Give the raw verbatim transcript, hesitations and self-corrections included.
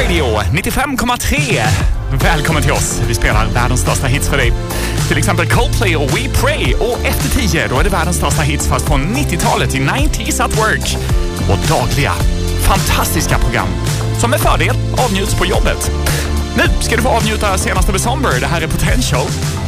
Radio nittiofem komma tre. Välkommen till oss. Vi spelar världens största hits för dig. Till exempel Coldplay och We Pray. Och efter tio, då är det världens största hits fast från nittiotalet till nittiotalet at work. Och dagliga, fantastiska program som med fördel avnjuts på jobbet. Nu ska du få avnjuta senaste med Somber. Det här är Potential.